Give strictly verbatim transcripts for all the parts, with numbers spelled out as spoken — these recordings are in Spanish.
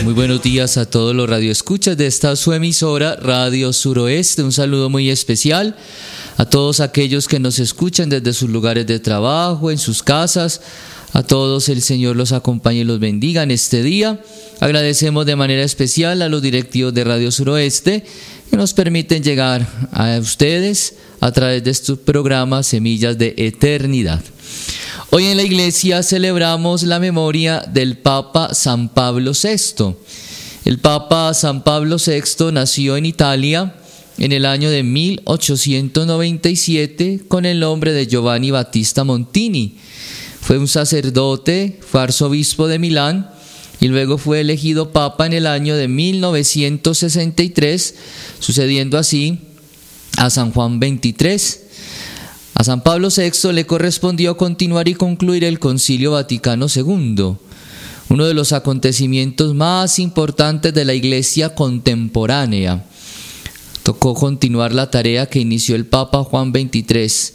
Muy buenos días a todos los radioescuchas de esta su emisora Radio Suroeste. Un saludo muy especial a todos aquellos que nos escuchan desde sus lugares de trabajo, en sus casas. A todos el Señor los acompañe y los bendiga en este día. Agradecemos de manera especial a los directivos de Radio Suroeste que nos permiten llegar a ustedes a través de estos programas Semillas de Eternidad. Hoy en la iglesia celebramos la memoria del Papa San Pablo sexto. El Papa San Pablo sexto nació en Italia en el año de mil ochocientos noventa y siete con el nombre de Giovanni Battista Montini. Fue un sacerdote, fue arzobispo de Milán y luego fue elegido Papa en el año de mil novecientos sesenta y tres, sucediendo así a San Juan veintitrés. A San Pablo sexto le correspondió continuar y concluir el Concilio Vaticano segundo, uno de los acontecimientos más importantes de la Iglesia contemporánea. Tocó continuar la tarea que inició el Papa Juan veintitrés.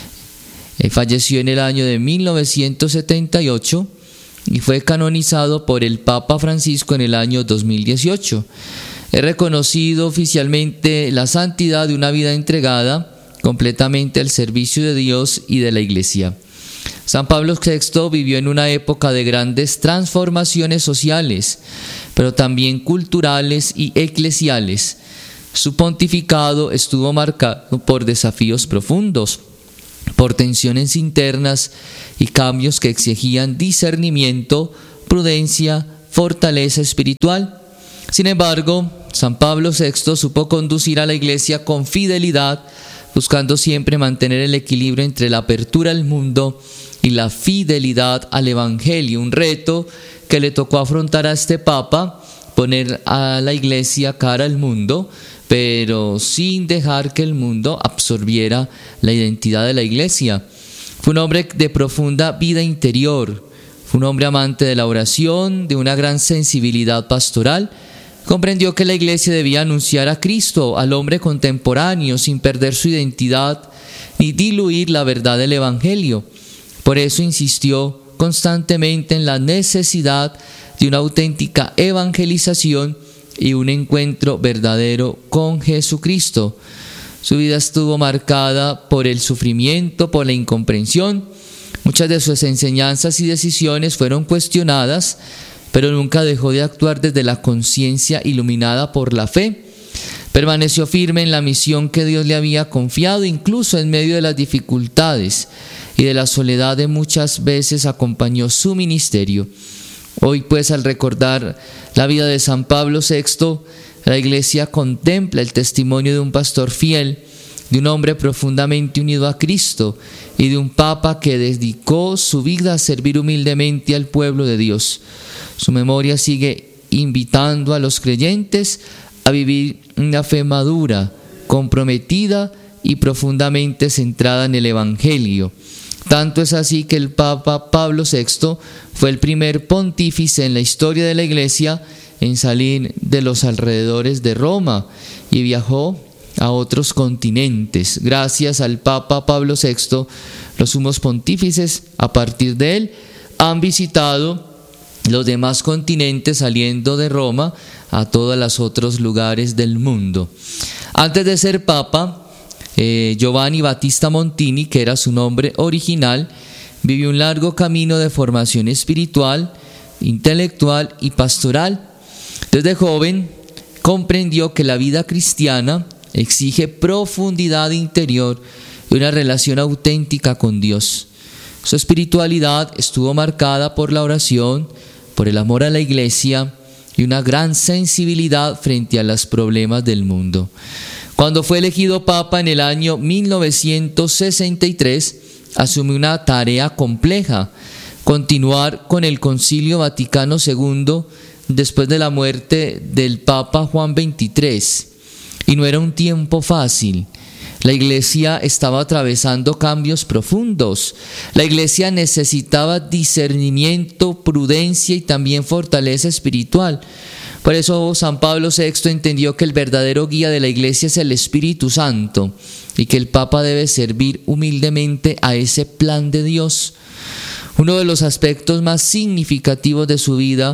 Él falleció en el año de mil novecientos setenta y ocho y fue canonizado por el Papa Francisco en el año dos mil dieciocho. Es reconocido oficialmente la santidad de una vida entregada completamente al servicio de Dios y de la Iglesia. San Pablo sexto vivió en una época de grandes transformaciones sociales, pero también culturales y eclesiales. Su pontificado estuvo marcado por desafíos profundos, por tensiones internas y cambios que exigían discernimiento, prudencia, fortaleza espiritual. Sin embargo, San Pablo sexto supo conducir a la Iglesia con fidelidad, buscando siempre mantener el equilibrio entre la apertura al mundo y la fidelidad al Evangelio, un reto que le tocó afrontar a este Papa, poner a la Iglesia cara al mundo, pero sin dejar que el mundo absorbiera la identidad de la Iglesia. Fue un hombre de profunda vida interior, fue un hombre amante de la oración, de una gran sensibilidad pastoral. Comprendió que la Iglesia debía anunciar a Cristo, al hombre contemporáneo, sin perder su identidad ni diluir la verdad del Evangelio. Por eso insistió constantemente en la necesidad de una auténtica evangelización y un encuentro verdadero con Jesucristo. Su vida estuvo marcada por el sufrimiento, por la incomprensión. Muchas de sus enseñanzas y decisiones fueron cuestionadas, pero nunca dejó de actuar desde la conciencia iluminada por la fe. Permaneció firme en la misión que Dios le había confiado, incluso en medio de las dificultades y de la soledad de muchas veces acompañó su ministerio. Hoy, pues, al recordar la vida de San Pablo sexto, la Iglesia contempla el testimonio de un pastor fiel, de un hombre profundamente unido a Cristo y de un Papa que dedicó su vida a servir humildemente al pueblo de Dios. Su memoria sigue invitando a los creyentes a vivir una fe madura, comprometida y profundamente centrada en el Evangelio. Tanto es así que el Papa Pablo sexto fue el primer pontífice en la historia de la Iglesia en salir de los alrededores de Roma y viajó a otros continentes. Gracias al Papa Pablo sexto, los sumos pontífices, a partir de él, han visitado los demás continentes, saliendo de Roma a todos los otros lugares del mundo. Antes de ser Papa, eh, Giovanni Battista Montini, que era su nombre original, vivió un largo camino de formación espiritual, intelectual y pastoral. Desde joven comprendió que la vida cristiana exige profundidad interior y una relación auténtica con Dios. Su espiritualidad estuvo marcada por la oración, por el amor a la Iglesia y una gran sensibilidad frente a los problemas del mundo. Cuando fue elegido Papa en el año mil novecientos sesenta y tres, asumió una tarea compleja: continuar con el Concilio Vaticano segundo después de la muerte del Papa Juan veintitrés. Y no era un tiempo fácil. La Iglesia estaba atravesando cambios profundos. La Iglesia necesitaba discernimiento, prudencia y también fortaleza espiritual. Por eso San Pablo sexto entendió que el verdadero guía de la Iglesia es el Espíritu Santo y que el Papa debe servir humildemente a ese plan de Dios. Uno de los aspectos más significativos de su vida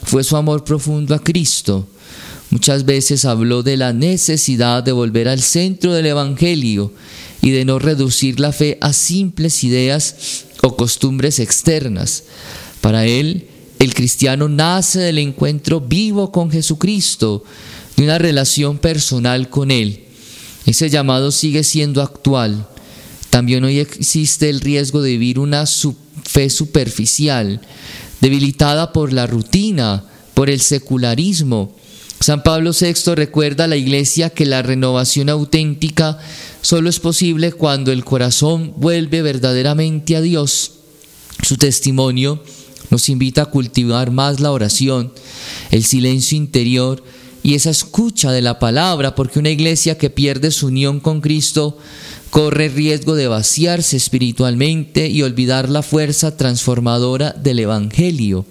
fue su amor profundo a Cristo. Muchas veces habló de la necesidad de volver al centro del Evangelio y de no reducir la fe a simples ideas o costumbres externas. Para él, el cristiano nace del encuentro vivo con Jesucristo, de una relación personal con Él. Ese llamado sigue siendo actual. También hoy existe el riesgo de vivir una fe superficial, debilitada por la rutina, por el secularismo. San Pablo sexto recuerda a la Iglesia que la renovación auténtica solo es posible cuando el corazón vuelve verdaderamente a Dios. Su testimonio nos invita a cultivar más la oración, el silencio interior y esa escucha de la palabra, porque una iglesia que pierde su unión con Cristo corre riesgo de vaciarse espiritualmente y olvidar la fuerza transformadora del Evangelio.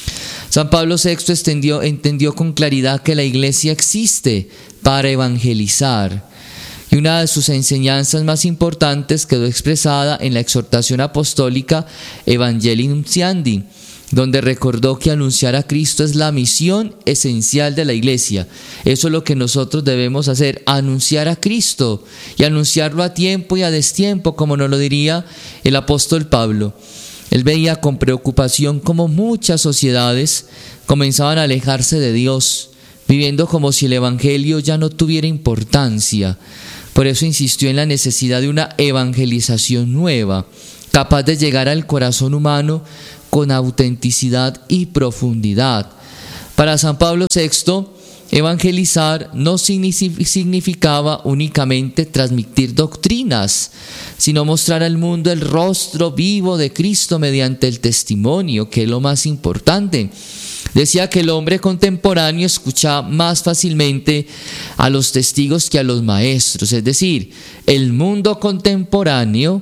San Pablo sexto extendió, entendió con claridad que la iglesia existe para evangelizar. Y una de sus enseñanzas más importantes quedó expresada en la exhortación apostólica Evangelii Nuntiandi, donde recordó que anunciar a Cristo es la misión esencial de la iglesia. Eso es lo que nosotros debemos hacer, anunciar a Cristo y anunciarlo a tiempo y a destiempo, como nos lo diría el apóstol Pablo. Él veía con preocupación cómo muchas sociedades comenzaban a alejarse de Dios, viviendo como si el Evangelio ya no tuviera importancia. Por eso insistió en la necesidad de una evangelización nueva, capaz de llegar al corazón humano con autenticidad y profundidad. Para San Pablo sexto, evangelizar no significaba únicamente transmitir doctrinas, sino mostrar al mundo el rostro vivo de Cristo mediante el testimonio, que es lo más importante. Decía que el hombre contemporáneo escucha más fácilmente a los testigos que a los maestros. Es decir, el mundo contemporáneo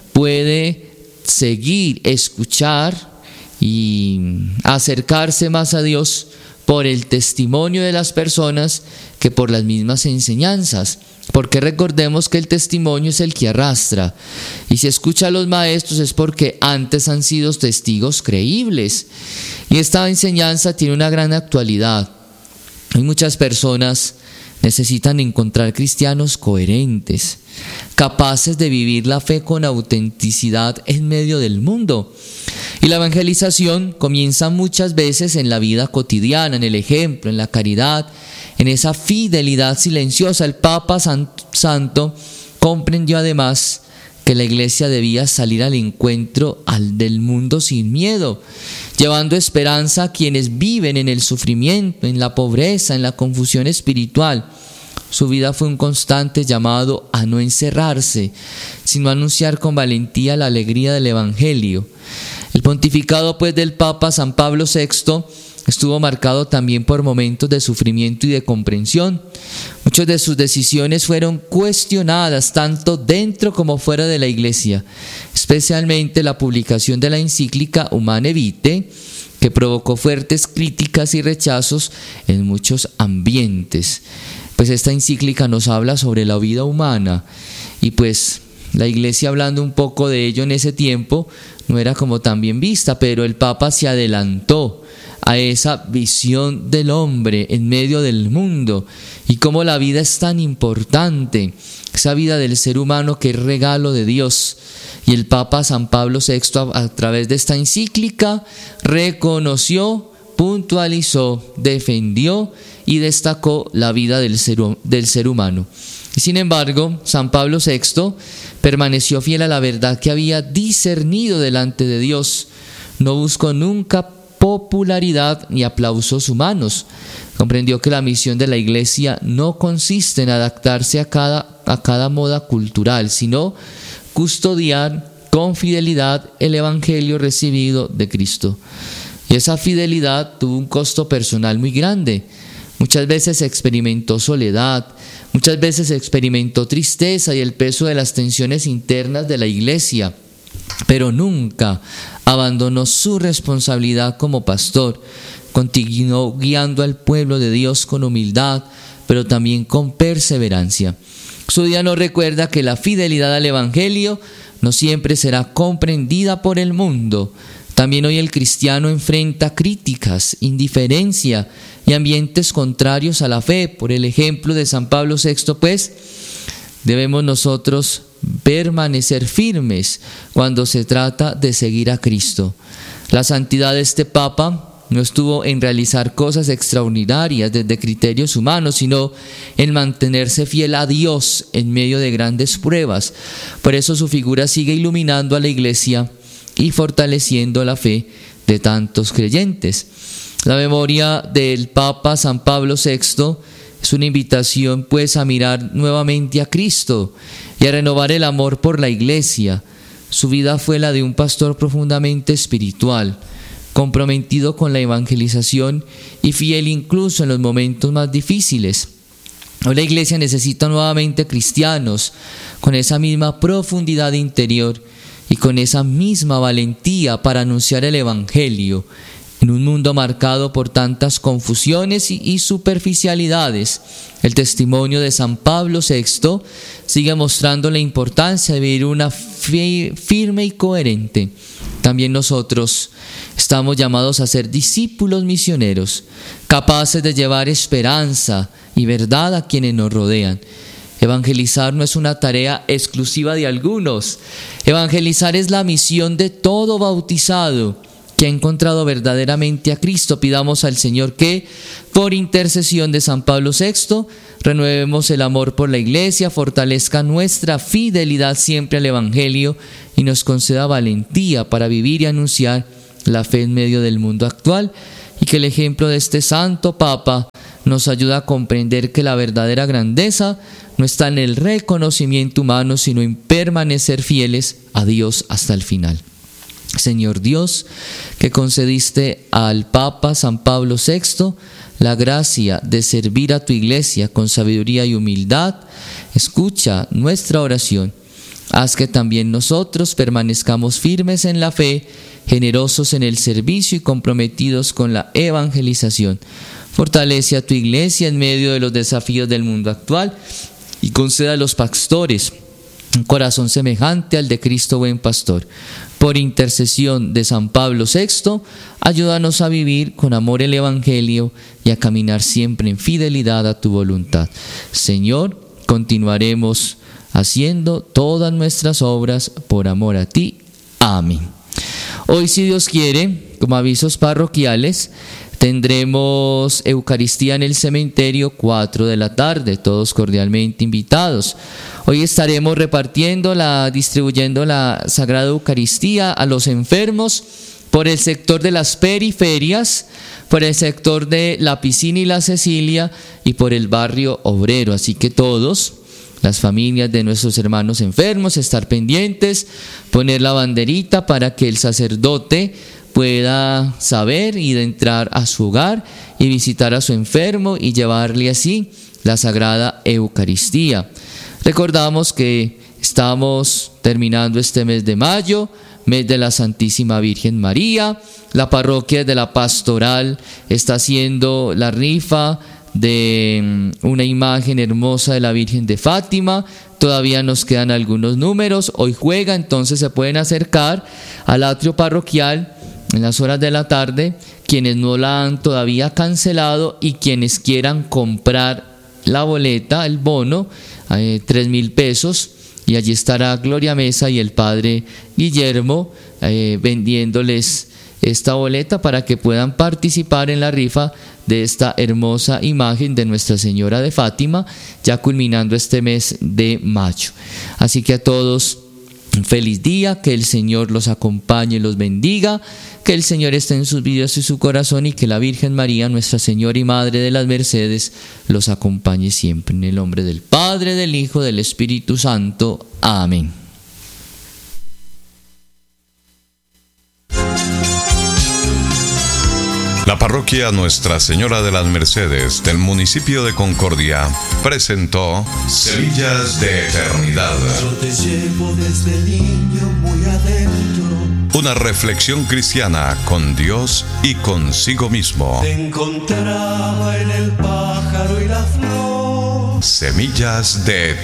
puede seguir, escuchar y acercarse más a Dios por el testimonio de las personas que por las mismas enseñanzas, porque recordemos que el testimonio es el que arrastra, y si escucha a los maestros es porque antes han sido testigos creíbles, y esta enseñanza tiene una gran actualidad. Hay muchas personas necesitan encontrar cristianos coherentes, capaces de vivir la fe con autenticidad en medio del mundo. Y la evangelización comienza muchas veces en la vida cotidiana, en el ejemplo, en la caridad, en esa fidelidad silenciosa. El Papa Santo comprendió además que la iglesia debía salir al encuentro al del mundo sin miedo, llevando esperanza a quienes viven en el sufrimiento, en la pobreza, en la confusión espiritual. Su vida fue un constante llamado a no encerrarse, sino a anunciar con valentía la alegría del Evangelio. El pontificado pues del Papa San Pablo sexto estuvo marcado también por momentos de sufrimiento y de comprensión. Muchas de sus decisiones fueron cuestionadas tanto dentro como fuera de la iglesia, especialmente la publicación de la encíclica Humanae Vitae, que provocó fuertes críticas y rechazos en muchos ambientes. Pues esta encíclica nos habla sobre la vida humana y pues la iglesia, hablando un poco de ello en ese tiempo, no era como tan bien vista, pero el Papa se adelantó a esa visión del hombre en medio del mundo y cómo la vida es tan importante, esa vida del ser humano que es regalo de Dios. Y el Papa San Pablo sexto, a, a través de esta encíclica, reconoció, puntualizó, defendió y destacó la vida del ser, del ser humano. Y sin embargo, San Pablo sexto permaneció fiel a la verdad que había discernido delante de Dios. No buscó nunca popularidad ni aplausos humanos. Comprendió que la misión de la iglesia no consiste en adaptarse a cada, a cada moda cultural, sino custodiar con fidelidad el evangelio recibido de Cristo. Y esa fidelidad tuvo un costo personal muy grande. Muchas veces experimentó soledad, muchas veces experimentó tristeza y el peso de las tensiones internas de la iglesia, pero nunca abandonó su responsabilidad como pastor. Continuó guiando al pueblo de Dios con humildad, pero también con perseverancia. Su día nos recuerda que la fidelidad al Evangelio no siempre será comprendida por el mundo. También hoy el cristiano enfrenta críticas, indiferencia y ambientes contrarios a la fe. Por el ejemplo de San Pablo sexto, pues, debemos nosotros permanecer firmes cuando se trata de seguir a Cristo. La santidad de este Papa no estuvo en realizar cosas extraordinarias desde criterios humanos, sino en mantenerse fiel a Dios en medio de grandes pruebas. Por eso su figura sigue iluminando a la Iglesia y fortaleciendo la fe de tantos creyentes. La memoria del Papa San Pablo sexto es una invitación pues a mirar nuevamente a Cristo y a renovar el amor por la Iglesia. Su vida fue la de un pastor profundamente espiritual, comprometido con la evangelización y fiel incluso en los momentos más difíciles. Hoy la Iglesia necesita nuevamente cristianos con esa misma profundidad interior y con esa misma valentía para anunciar el Evangelio en un mundo marcado por tantas confusiones y, y superficialidades. El testimonio de San Pablo sexto sigue mostrando la importancia de vivir una fe firme y coherente. También nosotros estamos llamados a ser discípulos misioneros, capaces de llevar esperanza y verdad a quienes nos rodean. Evangelizar no es una tarea exclusiva de algunos. Evangelizar es la misión de todo bautizado que ha encontrado verdaderamente a Cristo. Pidamos al Señor que, por intercesión de San Pablo sexto, renuevemos el amor por la Iglesia, fortalezca nuestra fidelidad siempre al Evangelio y nos conceda valentía para vivir y anunciar la fe en medio del mundo actual, y que el ejemplo de este santo Papa nos ayude a comprender que la verdadera grandeza no está en el reconocimiento humano, sino en permanecer fieles a Dios hasta el final. Señor Dios, que concediste al Papa San Pablo sexto la gracia de servir a tu Iglesia con sabiduría y humildad, escucha nuestra oración. Haz que también nosotros permanezcamos firmes en la fe, generosos en el servicio y comprometidos con la evangelización. Fortalece a tu Iglesia en medio de los desafíos del mundo actual y conceda a los pastores un corazón semejante al de Cristo buen pastor. Por intercesión de San Pablo sexto, ayúdanos a vivir con amor el Evangelio y a caminar siempre en fidelidad a tu voluntad. Señor, continuaremos haciendo todas nuestras obras por amor a ti. Amén. Hoy, si Dios quiere, como avisos parroquiales, tendremos Eucaristía en el cementerio, cuatro de la tarde, todos cordialmente invitados. Hoy estaremos repartiendo, la, distribuyendo la Sagrada Eucaristía a los enfermos por el sector de las periferias, por el sector de La Piscina y La Cecilia y por el barrio obrero. Así que todos, las familias de nuestros hermanos enfermos, estar pendientes, poner la banderita para que el sacerdote pueda saber y de entrar a su hogar y visitar a su enfermo y llevarle así la Sagrada Eucaristía. Recordamos que estamos terminando este mes de mayo, mes de la Santísima Virgen María. La parroquia de la Pastoral está haciendo la rifa de una imagen hermosa de la Virgen de Fátima. Todavía nos quedan algunos números. Hoy juega, entonces se pueden acercar al atrio parroquial en las horas de la tarde, quienes no la han todavía cancelado y quienes quieran comprar la boleta, el bono, eh, tres mil pesos, y allí estará Gloria Mesa y el padre Guillermo eh, vendiéndoles esta boleta para que puedan participar en la rifa de esta hermosa imagen de Nuestra Señora de Fátima, ya culminando este mes de mayo. Así que a todos, un feliz día, que el Señor los acompañe y los bendiga, que el Señor esté en sus vidas y su corazón, y que la Virgen María, Nuestra Señora y Madre de las Mercedes, los acompañe siempre. En el nombre del Padre, del Hijo, del Espíritu Santo. Amén. La parroquia Nuestra Señora de las Mercedes del municipio de Concordia presentó Semillas de Eternidad. Yo te llevo desde niño muy adentro. Una reflexión cristiana con Dios y consigo mismo. Te encontraba en el pájaro y la flor. Semillas de Eternidad.